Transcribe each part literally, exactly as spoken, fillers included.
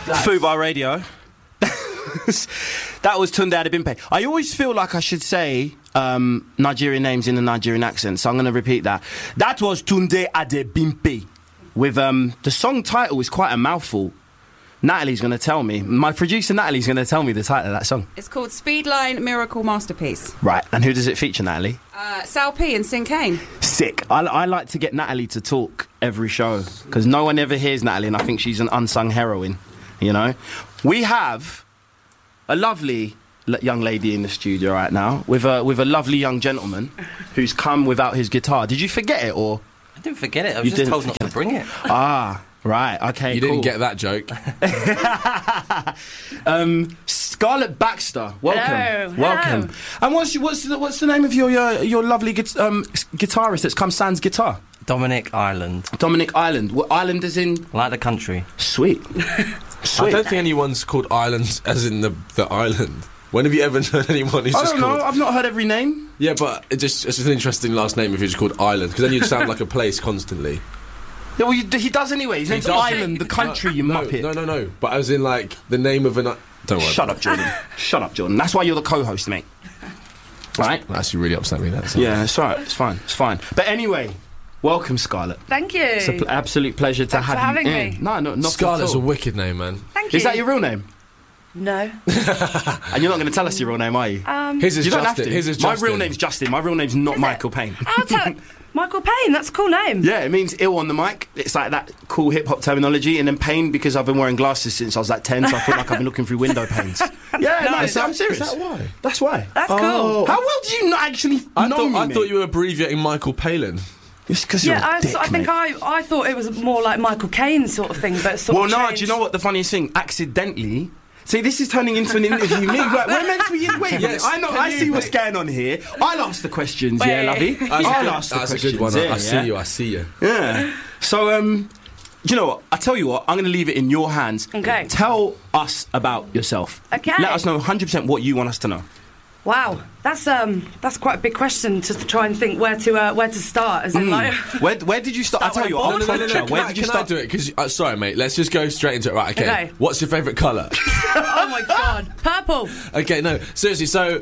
Fubar Radio. That was Tunde Adebimpe. I always feel like I should say um, Nigerian names in a Nigerian accent, so I'm going to repeat that. That was Tunde Adebimpe. With um, the song title is quite a mouthful. Natalie's going to tell me. My producer Natalie's going to tell me the title of that song. It's called Speedline Miracle Masterpiece. Right, and who does it feature, Natalie? Uh, Sal P and Sin Kane. Sick. I, I like to get Natalie to talk every show because no one ever hears Natalie, and I think she's an unsung heroine. You know, we have a lovely l- young lady in the studio right now with a with a lovely young gentleman who's come without his guitar. Did you forget it or? I didn't forget it. I was You just didn't told not to bring it. Ah, right. Okay. You cool. didn't get that joke. um, Scarlett Baxter, welcome, Hello. welcome. Hello. And what's what's the, what's the name of your your, your lovely gu- um, guitarist that's come sans guitar? Dominic Ireland. Dominic Ireland. What Ireland is in? Like the country. Sweet. Sweet. I don't think anyone's called Ireland as in the, the island. When have you ever known anyone who's I just don't called... know. I've not heard every name. Yeah, but it just, it's just an interesting last name if you're just called Ireland, because then you'd sound like a place constantly. Yeah, well, you, he does anyway. His name's does. Ireland, the country, you no, muppet. No, no, no. But as in, like, the name of an... Don't worry. Shut up, Jordan. Shut up, Jordan. That's why you're the co-host, mate. Right? That actually really upset me, that. Yeah, it's all right. It's fine. It's fine. But anyway, welcome, Scarlett. Thank you. It's an pl- absolute pleasure to Thanks have for having you me. in. No, no, not Scarlett's at a all. wicked name, man. Thank you. Is that your real name? No. And you're not going to tell us your real name, are you? Um, His is you don't Justin. have to. His is My Justin. real name's Justin. My real name's not Is it? Michael Payne. I'll tell Michael Payne. That's a cool name. Yeah, it means ill on the mic. It's like that cool hip-hop terminology. And then Payne because I've been wearing glasses since I was like ten, so I feel like I've been looking through window panes. Yeah, no, Is that- I'm serious. Is that why? That's why. That's Oh. cool. How well do you not actually I know thought, me, I mate? thought you were abbreviating Michael Palin. It's because you're Yeah, a I, dick, I think mate. I, I thought it was more like Michael Caine sort of thing, but sort Well, of no, changed. do you know what the funniest thing? Accidentally... See, this is turning into an interview. Me, like, we're meant to be in. Wait a minute. Yes, I know. can I you- see what's going on here. I'll ask the questions. Wait. Yeah, lovey. That's, I'll a, good, ask the that's a questions. good one. I, yeah, I see yeah. you, I see you. Yeah. So, um, do you know what? I tell you what. I'm going to leave it in your hands. Okay. Tell us about yourself. Okay. Let us know one hundred percent what you want us to know. Wow, that's um, that's quite a big question to try and think where to uh, where to start. As in, like, Where Where did you start? I Start tell you with what. a I'll board? No, no, no, prompt no. you. Can, Where I, did you can start? I do it? Because uh, sorry, mate. Let's just go straight into it. Right. Okay. Okay. What's your favourite colour? oh my god, purple. Okay. No. Seriously. So,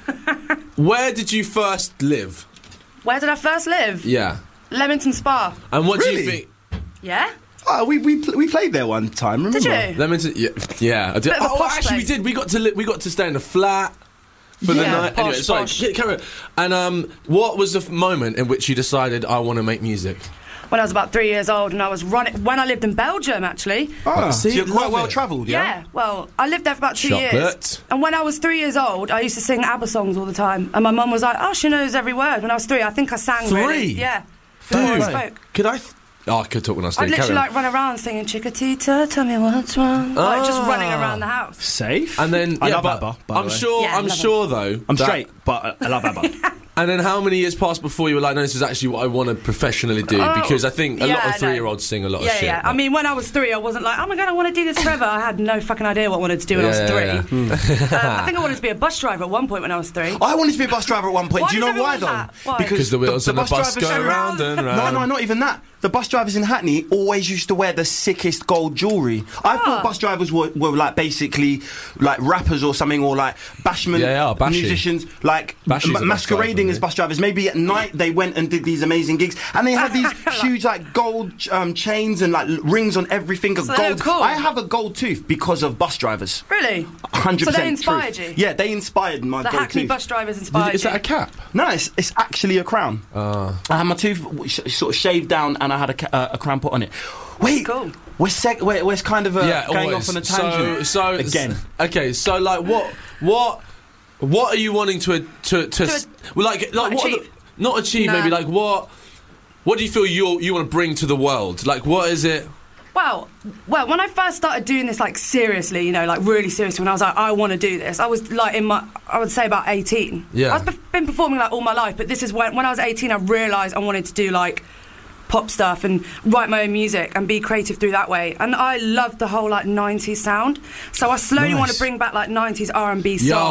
where did you first live? Where did I first live? Yeah. Leamington Spa. And what do Really? you think? Yeah. Oh, we we pl- we played there one time. Remember? Did you? Leamington. Yeah. Yeah. I did. Bit of a Oh, posh actually, we place. did. We got to li- we got to stay in a flat. For the Yeah, night. posh, Anyway, sorry, posh. get- carry on. And um, what was the f- moment in which you decided I want to make music? When I was about three years old, and I was running when I lived in Belgium, actually. Ah, See, so you're quite love well it. travelled, Yeah. yeah. Well, I lived there for about two Chocolate. years. And when I was three years old, I used to sing ABBA songs all the time. And my mum was like, "Oh, she knows every word." When I was three, I think I sang. Three? Really. Yeah. Before I Dude. spoke. Could I? Th- oh, I could talk when I was I'd three. literally Carry on. like run around singing "Chickatita, tell me what's wrong," like just running around the house. Safe. And then I yeah, love but ABBA. By I'm the way. sure. Yeah, I'm love sure though. I'm that- straight, but uh, I love ABBA. And then how many years passed before you were like, no, this is actually what I want to professionally do? Oh, Because I think a lot yeah, of no. three-year-olds sing a lot Yeah, of shit. yeah. I mean, when I was three, I wasn't like, "Oh my god, I want to do this forever." I had no fucking idea what I wanted to do when Yeah, I was three. yeah, um, I think I wanted to be a bus driver at one point when I was three. I wanted to be a bus driver at one point. Why Do you does know why, everyone though? want that? Why? Because the wheels on the bus drivers go are- round and round. No, no, not even that. The bus drivers in Hackney always used to wear the sickest gold jewellery. I Ah. thought bus drivers were, were like basically like rappers or something, or like bashment Yeah, yeah, bashy. musicians, like Bashy's a ma- bus masquerading driver, as isn't bus drivers. Maybe at night they went and did these amazing gigs, and they had these huge like gold um, chains and like l- rings on every finger. So they gold. look cool. I have a gold tooth because of bus drivers. Really? Hundred So percent. they inspired you? Yeah, they inspired my The gold Hackney tooth. bus drivers inspired Is you. that a cap? No, it's, it's actually a crown. Uh, I had my tooth w- sh- sort of shaved down, and I had a, ca- uh, a crown put on it. Wait, Cool. we're, seg- we're we're kind of uh, yeah, going always. off on a tangent So, so again. Okay, so like, what, what, what are you wanting to to to, s- well, like, like Not what? are achieve. the- not achieve, Nah. maybe like what? What do you feel you you want to bring to the world? Like, what is it? Well, well, when I first started doing this, like seriously, you know, like really seriously, when I was like, I want to do this, I was like in my, I would say about eighteen. Yeah. I've be- been performing like all my life, but this is when, when I was eighteen, I realised I wanted to do like pop stuff and write my own music and be creative through that way. And I loved the whole like nineties sound, so I slowly Nice. want to bring back like nineties R and B Yo, soul.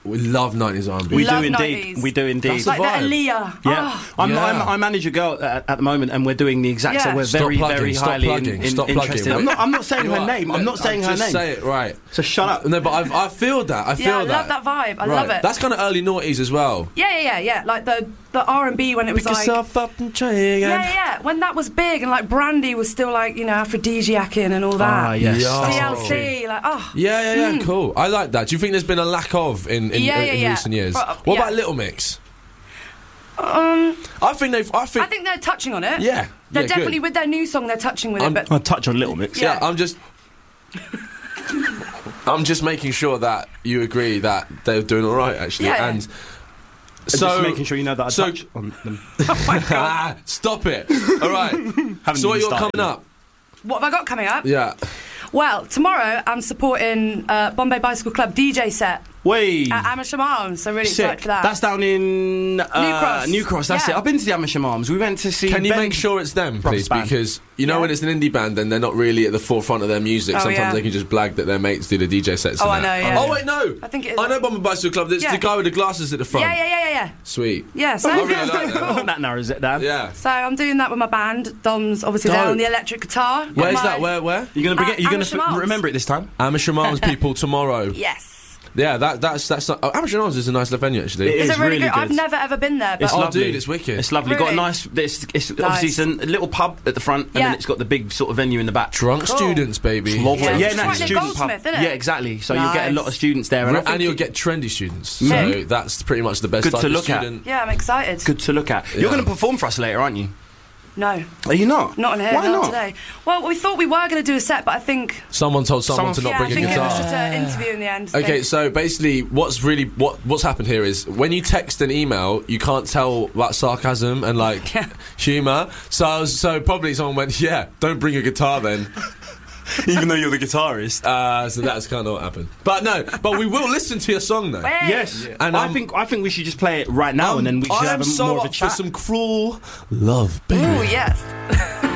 We love nineties R and B. We do Love indeed. nineties. We do indeed. That's Like the that vibe. Aaliyah. Yeah, Oh. I'm, Yeah. I'm, I manage a girl at, at the moment, and we're doing the exact Yeah. same. We're Stop very, plugging, very stop highly plugging, in, in, stop plugging. interested. I'm not, I'm not saying You her are. name. I'm not saying her just name. say it right. So shut up. No, but I've, I feel that. I feel Yeah, I that. love that vibe. I Right. love it. That's kind of early noughties as well. Yeah, yeah, yeah, yeah. Like the the R and B when it was Pick like. yourself up and try again. Yeah, yeah, yeah. When that was big and like Brandy was still like, you know, aphrodisiacing and all that. Ah, yes. Yeah. T L C, like, oh. Yeah, yeah, yeah, cool. I like that. Do you think there's been a lack of in, in, Yeah, in, yeah, in yeah. recent years? But, what yeah. about Little Mix? Um, I think they've. I think. I think they're touching on it. yeah. They're yeah, definitely good. with their new song. They're touching with I'm- it, but I'll touch on Little Mix. Yeah, Yeah. I'm just. I'm just making sure that you agree that they're doing all right, actually. Yeah. And So, so, just making sure you know that I so- touch on them. Ah, stop it. All right. Haven't So what even you got started coming up? what have I got coming up? Yeah. Well, tomorrow I'm supporting uh, Bombay Bicycle Club D J set Wait. at Amersham Arms. So really Sick. excited for that. That's down in uh, New Cross. New Cross, that's Yeah. it. I've been to the Amersham Arms. We went to see. Can you Ben- make sure it's them, Proper please? band. Because you know Yeah. when it's an indie band, then they're not really at the forefront of their music. Oh, Sometimes yeah. they can just blag that their mates do the D J sets. Oh, and I that. know, yeah. Oh wait, no. I think it is. I know Bomber Bicycle Club. It's Yeah. the guy with the glasses at the front. yeah, yeah, yeah, yeah, yeah. Sweet. Yeah, so, I really like that. that narrows it down. Yeah. so I'm doing that with my band. Dom's obviously there Dope. on the electric guitar. Got Where's my- that? Where? Where? You're gonna Uh, begin, you're gonna Amersham f- Arms. remember it this time. Amersham Arms people tomorrow. Yes. Yeah, that that's that's not. Oh, Amersham Arms is a nice little venue actually. It Is is it really, really good? I've good. never ever been there, but It's Oh, lovely. dude, it's wicked. It's lovely. Got a Really? nice. It's, it's Nice. obviously it's a little pub at the front, and Yeah. then it's got the big sort of venue in the back. Drunk Cool. students, baby. Lovely. Yeah. Yeah, It's no, right it's near student pub. Goldsmith, isn't it? Yeah, exactly. So you'll get a Nice. lot of students there, and, I And, think you'll it- get trendy students. Mhm. So that's pretty much the best Good type to of look at. student. yeah, I'm excited. good to look at. Yeah. You're going to perform for us later, aren't you? No, Are you not? not on here. Why not, not? today. Well, we thought we were going to do a set, but I think Someone told someone, Someone- to not yeah, I bring a think it guitar. was just an interview in the end. Okay, thing. so basically, what's really what what's happened here is when you text an email, you can't tell that sarcasm and like Yeah. humour. So I was, so probably someone went, yeah, don't bring a guitar then. Even though you're the guitarist. Uh, so that's kind of what happened. But no, but we will listen to your song though. Hey. Yes, And, I um, think I think we should just play it right now, and then we should I have am a, so more of a up chat. for some cruel love, baby. Ooh, yes.